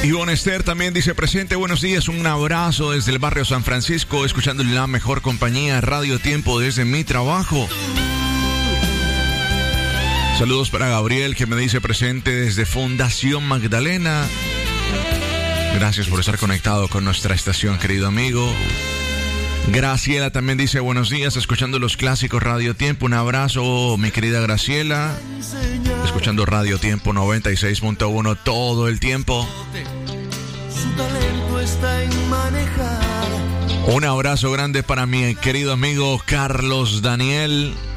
Ivonne Esther también dice presente, buenos días, un abrazo desde el barrio San Francisco, escuchando la mejor compañía, Radio Tiempo desde mi trabajo. Saludos para Gabriel, que me dice presente desde Fundación Magdalena. Gracias por estar conectado con nuestra estación, querido amigo. Graciela también dice buenos días, escuchando los clásicos Radio Tiempo. Un abrazo, mi querida Graciela. Escuchando Radio Tiempo 96.1 todo el tiempo. Su talento está en manejar. Un abrazo grande para mi querido amigo Carlos Daniel.